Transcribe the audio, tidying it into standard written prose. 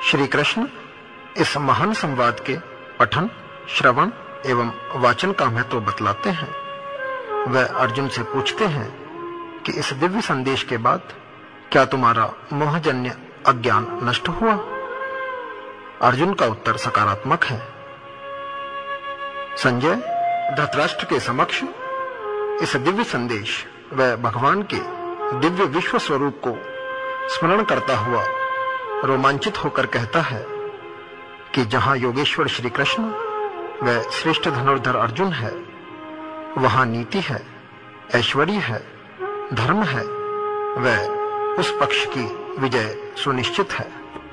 श्री कृष्ण इस महान संवाद के पठन, श्रवण एवं वाचन का महत्व बतलाते हैं। वह अर्जुन से पूछते हैं कि इस दिव्य संदेश के बाद क्या तुम्हारा मोहजन्य अज्ञान नष्ट हुआ? अर्जुन का उत्तर सकारात्मक है। संजय धृतराष्ट्र के समक्ष इस दिव्य संदेश व भगवान के दिव्य विश्व स्वरूप को स्मरण करता हुआ रोमांचित होकर कहता है कि जहां योगेश्वर श्री कृष्ण व श्रेष्ठ धनुर्धर अर्जुन है, वहां नीति है, ऐश्वर्य है, धर्म है व उस पक्ष की विजय सुनिश्चित है।